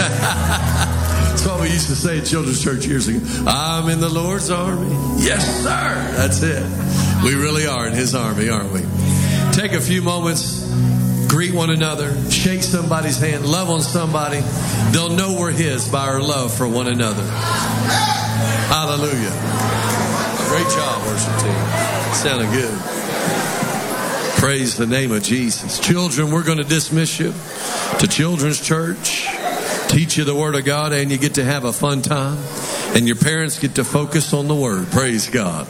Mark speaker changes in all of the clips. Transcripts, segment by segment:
Speaker 1: That's what we used to say at Children's Church years ago. I'm in the Lord's army. Yes, sir. That's it. We really are in His army, aren't we? Take a few moments, greet one another, shake somebody's hand, love on somebody. They'll know we're His by our love for one another. Hallelujah. Great job, worship team. Sounded good. Praise the name of Jesus. Children, we're going to dismiss you to Children's Church. Teach you the Word of God, and you get to have a fun time. And your parents get to focus on the Word. Praise God.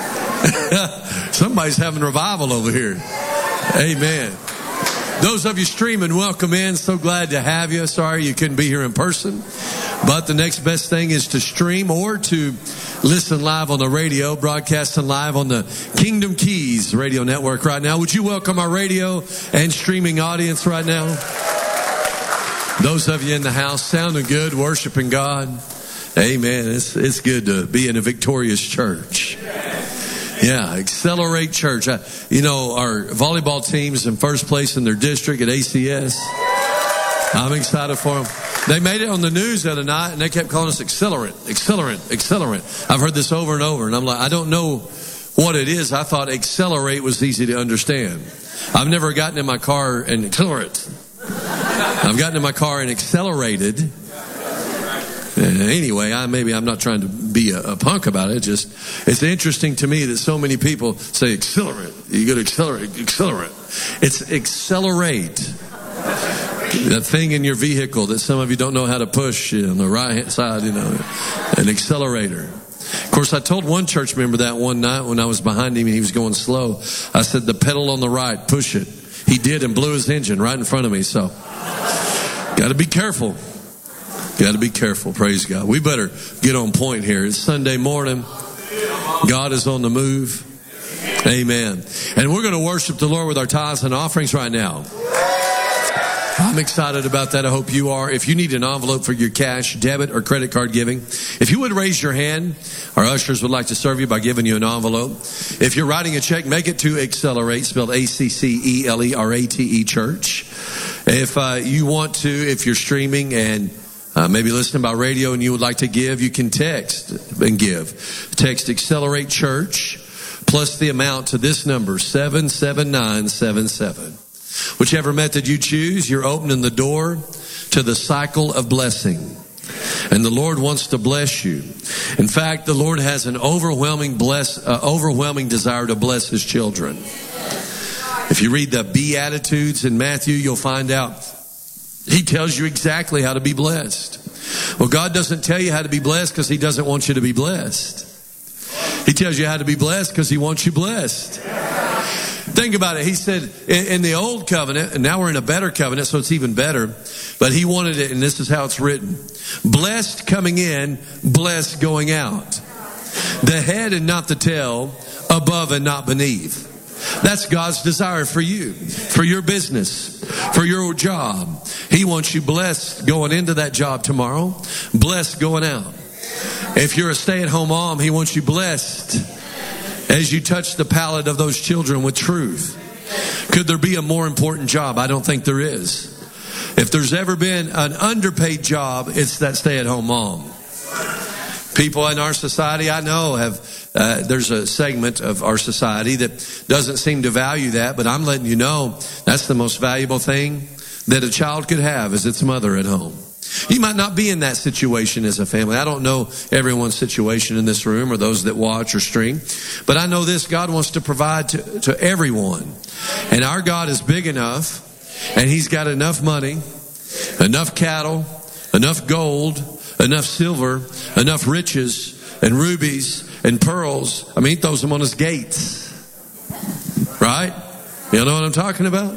Speaker 1: Somebody's having revival over here. Amen. Those of you streaming, welcome in. So glad to have you. Sorry you couldn't be here in person. But the next best thing is to stream or to listen live on the radio, broadcasting live on the Kingdom Keys radio network right now. Would you welcome our radio and streaming audience right now? Those of you in the house, sounding good, worshiping God. Amen. It's good to be in a victorious church. Yeah, Accelerate Church. Our volleyball team's in first place in their district at ACS. I'm excited for them. They made it on the news the other night, and they kept calling us accelerant. I've heard this over and over, and I'm like, I don't know what it is. I thought accelerate was easy to understand. I've never gotten in my car and accelerate. I've gotten in my car and accelerated. Anyway, I'm not trying to be a punk about it. It's interesting to me that so many people say accelerate. You got to accelerate. It's accelerate. That thing in your vehicle that some of you don't know how to push on the right hand side, an accelerator. Of course, I told one church member that one night when I was behind him and he was going slow. I said, the pedal on the right, push it. He did and blew his engine right in front of me. So, got to be careful. Got to be careful. Praise God. We better get on point here. It's Sunday morning. God is on the move. Amen. And we're going to worship the Lord with our tithes and offerings right now. I'm excited about that. I hope you are. If you need an envelope for your cash, debit, or credit card giving, if you would raise your hand, our ushers would like to serve you by giving you an envelope. If you're writing a check, make it to Accelerate, spelled ACCELERATE Church. If you want to, if you're streaming and maybe listening by radio and you would like to give, you can text and give. Text Accelerate Church plus the amount to this number, 77977. Whichever method you choose, you're opening the door to the cycle of blessing. And the Lord wants to bless you. In fact, the Lord has an overwhelming desire to bless His children. If you read the Beatitudes in Matthew, you'll find out He tells you exactly how to be blessed. Well, God doesn't tell you how to be blessed because He doesn't want you to be blessed. He tells you how to be blessed because He wants you blessed. Think about it. He said in the old covenant, and now we're in a better covenant, so it's even better. But He wanted it, and this is how it's written. Blessed coming in, blessed going out. The head and not the tail, above and not beneath. That's God's desire for you, for your business, for your job. He wants you blessed going into that job tomorrow, blessed going out. If you're a stay-at-home mom, He wants you blessed as you touch the palate of those children with truth. Could there be a more important job? I don't think there is. If there's ever been an underpaid job, it's that stay-at-home mom. People in our society, I know, there's a segment of our society that doesn't seem to value that, but I'm letting you know that's the most valuable thing that a child could have is its mother at home. You might not be in that situation as a family. I don't know everyone's situation in this room or those that watch or stream. But I know this, God wants to provide to everyone. And our God is big enough, and He's got enough money, enough cattle, enough gold, enough silver, enough riches, and rubies, and pearls. I mean, He throws them on His gates. Right? You know what I'm talking about?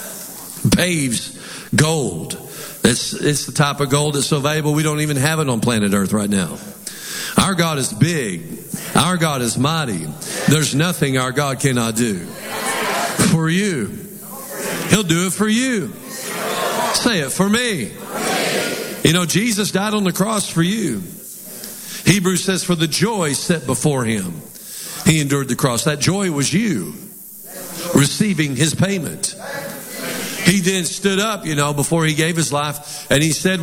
Speaker 1: Paves gold. It's the type of gold that's so valuable we don't even have it on planet Earth right now. Our God is big. Our God is mighty. There's nothing our God cannot do. For you. He'll do it for you. Say it, for me. You know, Jesus died on the cross for you. Hebrews says for the joy set before Him, He endured the cross. That joy was you receiving His payment. He then stood up, before He gave His life, and He said,